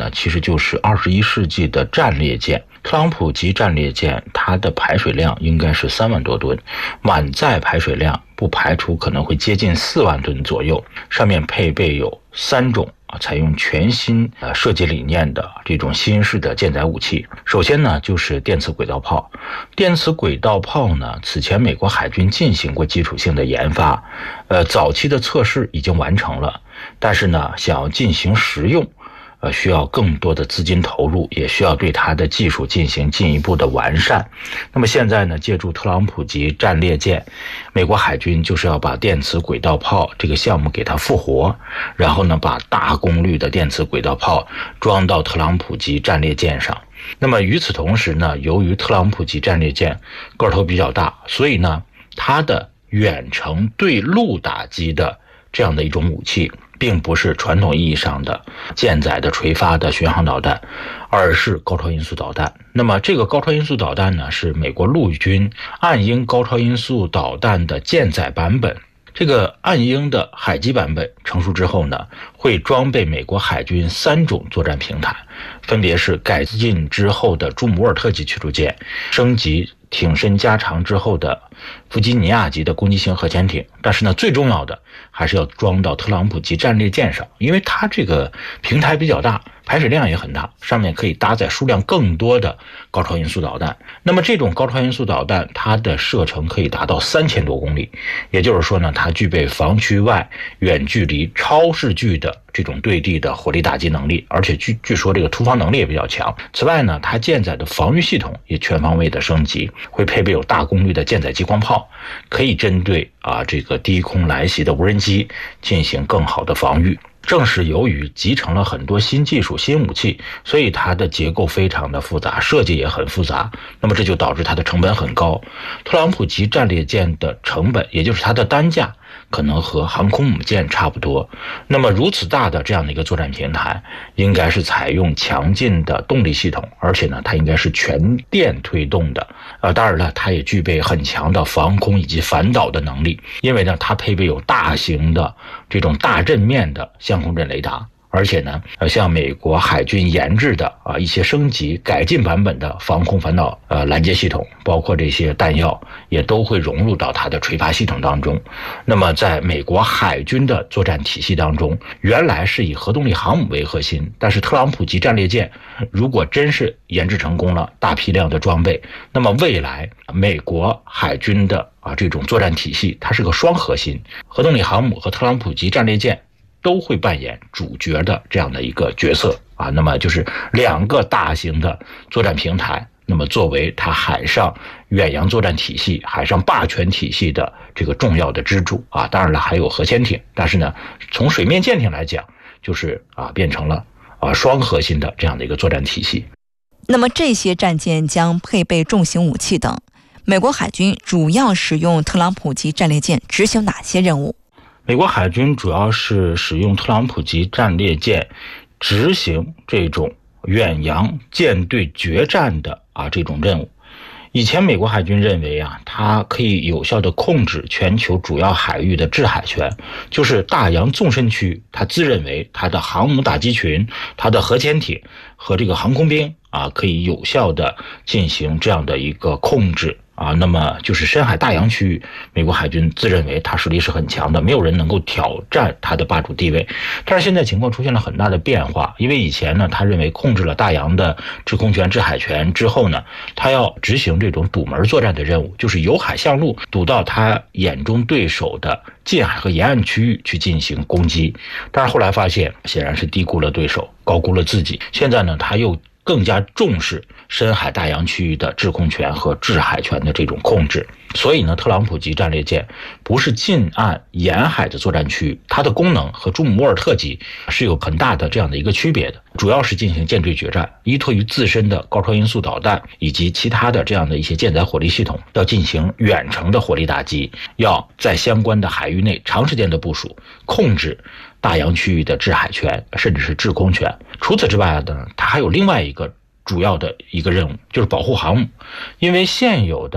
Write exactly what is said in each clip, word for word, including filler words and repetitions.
呢，其实就是二十一世纪的战列舰。特朗普级战列舰它的排水量应该是三万多吨，满载排水量不排除可能会接近四万吨左右，上面配备有三种啊采用全新呃设计理念的这种新式的舰载武器。首先呢，就是电磁轨道炮。电磁轨道炮呢，此前美国海军进行过基础性的研发，呃，早期的测试已经完成了，但是呢，想要进行实用，呃，需要更多的资金投入，也需要对它的技术进行进一步的完善。那么现在呢，借助特朗普级战列舰，美国海军就是要把电磁轨道炮这个项目给它复活，然后呢，把大功率的电磁轨道炮装到特朗普级战列舰上。那么与此同时呢，由于特朗普级战列舰个头比较大，所以呢，它的远程对陆打击的这样的一种武器，并不是传统意义上的舰载的垂发的巡航导弹，而是高超音速导弹。那么这个高超音速导弹呢，是美国陆军暗鹰高超音速导弹的舰载版本。这个暗鹰的海基版本成熟之后呢，会装备美国海军三种作战平台，分别是改进之后的朱姆沃尔特级驱逐舰，升级挺身加长之后的弗吉尼亚级的攻击型核潜艇。但是呢，最重要的还是要装到特朗普级战列舰上，因为它这个平台比较大，排水量也很大，上面可以搭载数量更多的高超音速导弹。那么这种高超音速导弹，它的射程可以达到三千多公里，也就是说呢，它具备防区外远距离超视距的这种对地的火力打击能力，而且据据说这个突防能力也比较强。此外呢，它舰载的防御系统也全方位的升级，会配备有大功率的舰载激光炮，可以针对啊这个低空来袭的无人机进行更好的防御。正是由于集成了很多新技术、新武器，所以它的结构非常的复杂，设计也很复杂。那么这就导致它的成本很高。特朗普级战列舰的成本，也就是它的单价，可能和航空母舰差不多。那么如此大的这样的一个作战平台，应该是采用强劲的动力系统，而且呢，它应该是全电推动的。呃，当然了，它也具备很强的防空以及反导的能力，因为呢，它配备有大型的这种大阵面的相控阵雷达。而且呢，呃，像美国海军研制的啊一些升级改进版本的防空反导呃拦截系统，包括这些弹药也都会融入到它的垂发系统当中。那么在美国海军的作战体系当中，原来是以核动力航母为核心，但是特朗普级战列舰如果真是研制成功了，大批量的装备，那么未来美国海军的啊这种作战体系，它是个双核心，核动力航母和特朗普级战列舰都会扮演主角的这样的一个角色啊，那么就是两个大型的作战平台，那么作为它海上远洋作战体系、海上霸权体系的这个重要的支柱啊。当然了，还有核潜艇，但是呢，从水面舰艇来讲，就是啊变成了啊双核心的这样的一个作战体系。 那么这些战舰将配备重型武器等，美国海军主要使用特朗普级战列舰执行哪些任务？ 美国海军主要是使用特朗普级战列舰执行这种远洋舰队决战的啊这种任务。以前美国海军认为啊，它可以有效地控制全球主要海域的制海权，就是大洋纵深区，它自认为它的航母打击群、它的核潜艇和这个航空兵啊，可以有效地进行这样的一个控制。啊，那么就是深海大洋区域，美国海军自认为它实力是很强的，没有人能够挑战它的霸主地位。但是现在情况出现了很大的变化，因为以前呢，他认为控制了大洋的制空权、制海权之后呢，他要执行这种堵门作战的任务，就是由海向陆堵到他眼中对手的近海和沿岸区域去进行攻击。但是后来发现，显然是低估了对手，高估了自己。现在呢，他又更加重视深海大洋区域的制空权和制海权的这种控制。所以呢，特朗普级战列舰不是近岸沿海的作战区域，它的功能和朱姆沃尔特级是有很大的这样的一个区别的，主要是进行舰队决战，依托于自身的高超音速导弹以及其他的这样的一些舰载火力系统，要进行远程的火力打击，要在相关的海域内长时间的部署，控制大洋区域的制海权甚至是制空权。除此之外呢，它还有另外一个主要的一个任务，就是保护航母。因为现有的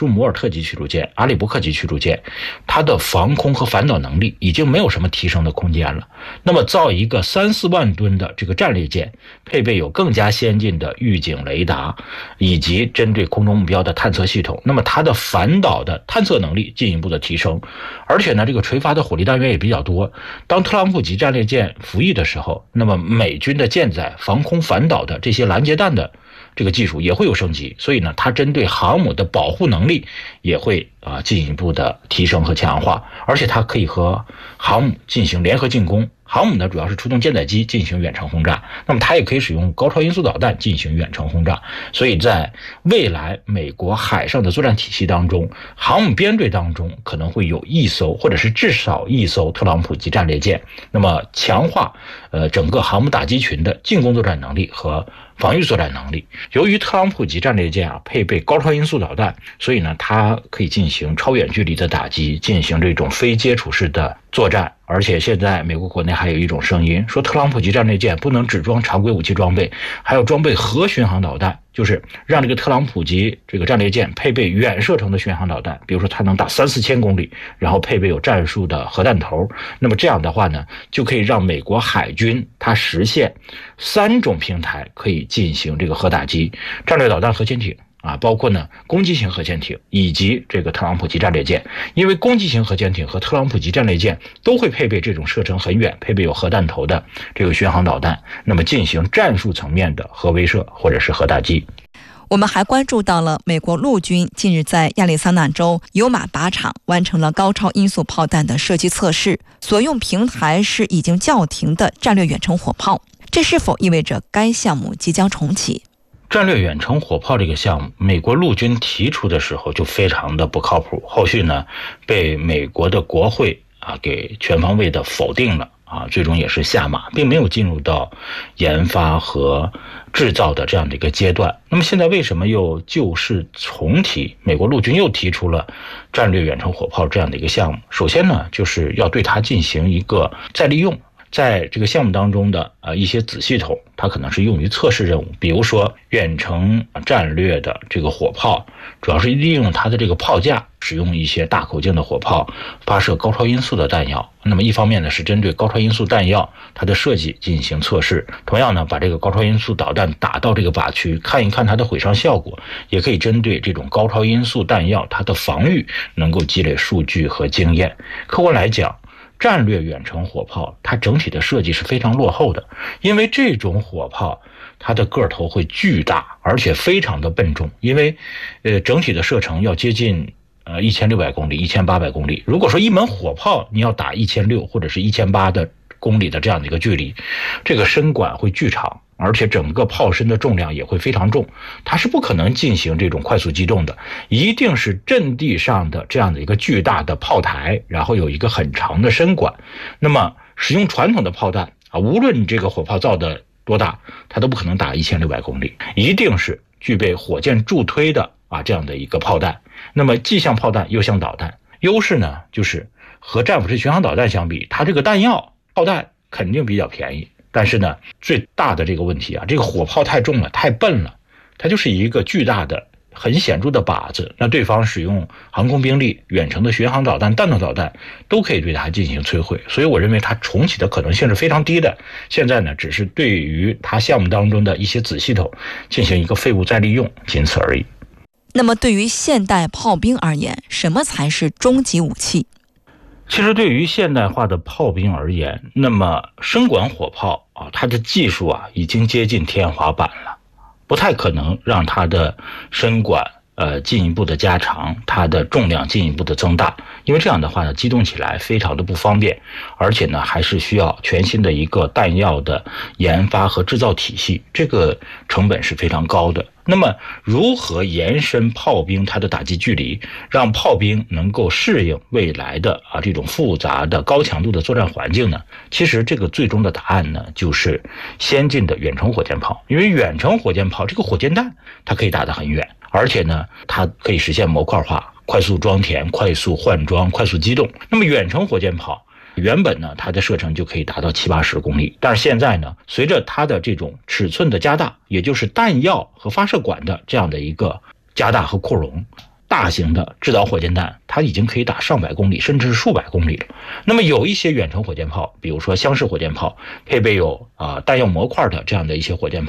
朱姆沃尔特级驱逐舰、阿利伯克级驱逐舰，它的防空和反导能力已经没有什么提升的空间了。那么造一个三四万吨的这个战列舰，配备有更加先进的预警雷达，以及针对空中目标的探测系统，那么它的反导的探测能力进一步的提升，而且呢，这个垂发的火力单元也比较多。当特朗普级战列舰服役的时候，那么美军的舰载防空反导的这些拦截弹的这个技术也会有升级，所以呢，它针对航母的保护能力也会啊进一步的提升和强化，而且它可以和航母进行联合进攻。航母呢，主要是出动舰载机进行远程轰炸，那么它也可以使用高超音速导弹进行远程轰炸。所以在未来美国海上的作战体系当中，航母编队当中可能会有一艘或者是至少一艘特朗普级战列舰，那么强化呃整个航母打击群的进攻作战能力和防御作战能力。由于特朗普级战列舰啊配备高超音速导弹，所以呢，它可以进行超远距离的打击，进行这种非接触式的作战。而且现在美国国内还有一种声音说，特朗普级战列舰不能只装常规武器装备，还要装备核巡航导弹，就是让这个特朗普级这个战列舰配备远射程的巡航导弹，比如说它能打三四千公里，然后配备有战术的核弹头。那么这样的话呢，就可以让美国海军它实现三种平台可以进行这个核打击：战略导弹核潜艇啊，包括呢攻击型核潜艇以及这个特朗普级战列舰。因为攻击型核潜艇和特朗普级战列舰都会配备这种射程很远、配备有核弹头的这个巡航导弹，那么进行战术层面的核威慑或者是核打击。 我们还关注到了美国陆军近日在亚利桑那州尤马靶场完成了高超音速炮弹的射击测试，所用平台是已经叫停的战略远程火炮，这是否意味着该项目即将重启？ 战略远程火炮这个项目，美国陆军提出的时候就非常的不靠谱，后续呢被美国的国会啊给全方位的否定了啊，最终也是下马，并没有进入到研发和制造的这样的一个阶段。那么现在为什么又旧事重提？美国陆军又提出了战略远程火炮这样的一个项目。首先呢，就是要对它进行一个再利用。在这个项目当中的呃一些子系统，它可能是用于测试任务，比如说远程战略的这个火炮，主要是利用它的这个炮架，使用一些大口径的火炮发射高超音速的弹药。那么一方面呢，是针对高超音速弹药它的设计进行测试，同样呢，把这个高超音速导弹打到这个靶区，看一看它的毁伤效果，也可以针对这种高超音速弹药它的防御能够积累数据和经验。客观来讲，战略远程火炮它整体的设计是非常落后的，因为这种火炮它的个头会巨大，而且非常的笨重，因为呃整体的射程要接近呃一千六百公里、一千八百公里。如果说一门火炮你要打一千六或者是一千八的公里的这样的一个距离，这个身管会巨长，而且整个炮身的重量也会非常重，它是不可能进行这种快速机动的，一定是阵地上的这样的一个巨大的炮台，然后有一个很长的身管。那么使用传统的炮弹啊，无论你这个火炮造的多大，它都不可能打一千六百公里，一定是具备火箭助推的啊这样的一个炮弹。那么既像炮弹又像导弹，优势呢就是和战斧式巡航导弹相比，它这个弹药炮弹肯定比较便宜，但是呢，最大的这个问题啊，这个火炮太重了，太笨了，它就是一个巨大的、很显著的靶子。那对方使用航空兵力、远程的巡航导弹、弹道导弹，都可以对它进行摧毁。所以我认为它重启的可能性是非常低的。现在呢，只是对于它项目当中的一些子系统进行一个废物再利用，仅此而已。 那么，对于现代炮兵而言，什么才是终极武器？ 其实对于现代化的炮兵而言，那么声管火炮啊，它的技术啊已经接近天花板了，不太可能让它的声管呃进一步的加长，它的重量进一步的增大，因为这样的话呢，机动起来非常的不方便，而且呢还是需要全新的一个弹药的研发和制造体系，这个成本是非常高的。那么如何延伸炮兵它的打击距离，让炮兵能够适应未来的啊这种复杂的高强度的作战环境呢？其实这个最终的答案呢，就是先进的远程火箭炮。因为远程火箭炮这个火箭弹它可以打得很远，而且呢它可以实现模块化、快速装填、快速换装、快速机动。那么远程火箭炮原本呢，它的射程就可以达到七八十公里，但是现在呢，随着它的这种尺寸的加大，也就是弹药和发射管的这样的一个加大和扩容， 大型的制导火箭弹，它已经可以打上百公里甚至是数百公里了。那么有一些远程火箭炮，比如说厢式火箭炮，配备有啊、呃、弹药模块的这样的一些火箭炮，